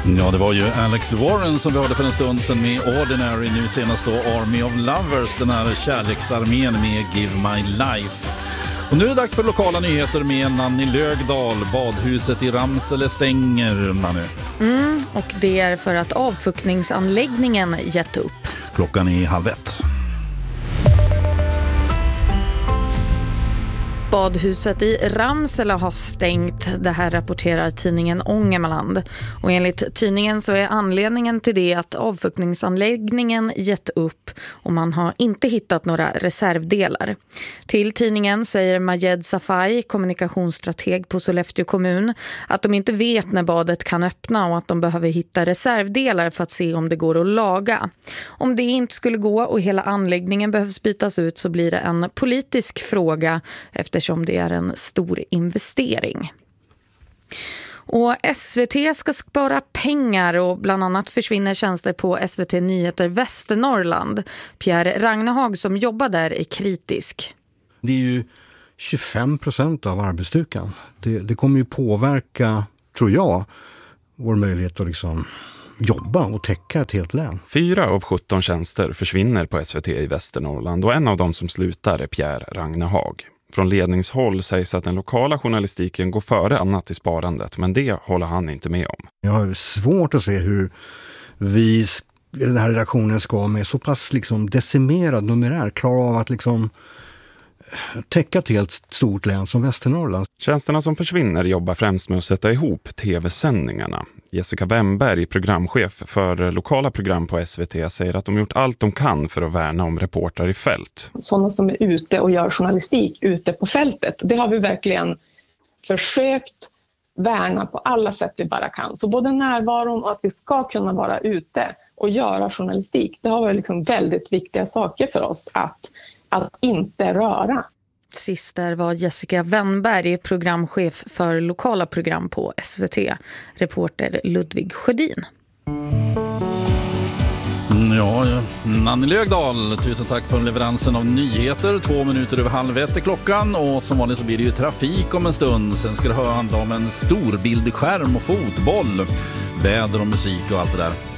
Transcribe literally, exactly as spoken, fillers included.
Ja, det var ju Alex Warren som vi hörde för en stund sedan med Ordinary, nu senast då Army of Lovers, den här kärleksarmén med Give My Life. Och nu är det dags för lokala nyheter med Nanny Lögdahl. Badhuset i Ramsele stänger, Nanny. Mm, och det är för att avfuktningsanläggningen gett upp. Klockan är halv ett. Badhuset i Ramsele har stängt, det här rapporterar tidningen Ångermanland. Och enligt tidningen så är anledningen till det att avfuktningsanläggningen gett upp och man har inte hittat några reservdelar. Till tidningen säger Majed Safai, kommunikationsstrateg på Sollefteå kommun, att de inte vet när badet kan öppna och att de behöver hitta reservdelar för att se om det går att laga. Om det inte skulle gå och hela anläggningen behövs bytas ut så blir det en politisk fråga eftersom det är en stor investering. Och S V T ska spara pengar och bland annat försvinner tjänster på S V T Nyheter Västernorrland. Pierre Ragnehag som jobbar där är kritisk. Det är ju tjugofem procent av arbetsstyrkan. Det, det kommer ju påverka, tror jag, vår möjlighet att liksom jobba och täcka ett helt län. Fyra av sjutton tjänster försvinner på S V T i Västernorrland och en av dem som slutar är Pierre Ragnehag. Från ledningshåll sägs att den lokala journalistiken går före annat i sparandet, men det håller han inte med om. Jag har svårt att se hur vi, den här redaktionen ska med så pass liksom decimerad numerär klara av att liksom täcka ett helt stort län som Västernorrland. Tjänsterna som försvinner jobbar främst med att sätta ihop tv-sändningarna. Jessica Wemberg, programchef för lokala program på S V T, säger att de gjort allt de kan för att värna om reportrar i fält. Sådana som är ute och gör journalistik ute på fältet, det har vi verkligen försökt värna på alla sätt vi bara kan. Så både närvaron och att vi ska kunna vara ute och göra journalistik, det har varit liksom väldigt viktiga saker för oss att, att inte röra. Sist där var Jessica Wemberg, programchef för lokala program på S V T. Reporter Ludvig Sjödin. Ja, Nanny Lögdahl, tusen tack för leveransen av nyheter. Två minuter över halv ett är klockan och som vanligt så blir det ju trafik om en stund. Sen ska det handla om en storbildsskärm och fotboll, väder och musik och allt det där.